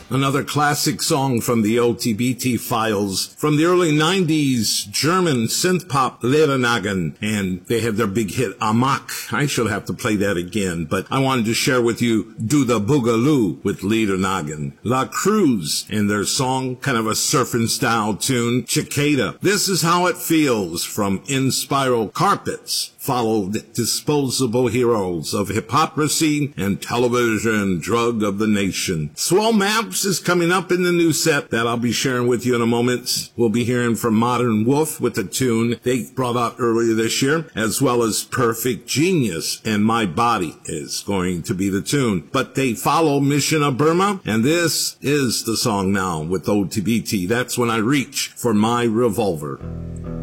Another classic song from the OTBT files from the early 90s, German synth-pop Ledernagen, and they had their big hit Amok. I should have to play that again, but I wanted to share with you Do the Boogaloo with Ledernagen. La Cruz and their song, kind of a surfing style tune, Cicada. This is how it feels from In Spiral Carpets. Followed Disposable Heroes of Hypocrisy and Television Drug of the Nation. Swell Maps is coming up in the new set that I'll be sharing with you in a moment. We'll be hearing from Modern Wolf with a tune they brought out earlier this year, as well as Perfect Genius and My Body is going to be the tune. But they follow Mission of Burma, and this is the song now with OTBT. That's When I Reach for My Revolver.